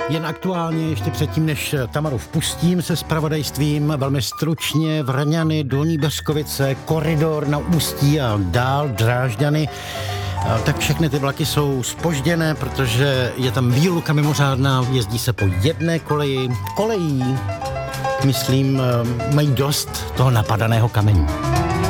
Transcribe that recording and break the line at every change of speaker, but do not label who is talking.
Jen aktuálně ještě předtím, než Tamaru vpustím se zpravodajstvím, velmi stručně Vrňany, Dolní Beřkovice, koridor na Ústí a dál Drážďany. Tak všechny ty vlaky jsou zpožděné, protože je tam výluka mimořádná, jezdí se po jedné koleji. Kolejí, myslím, mají dost toho napadaného kamení.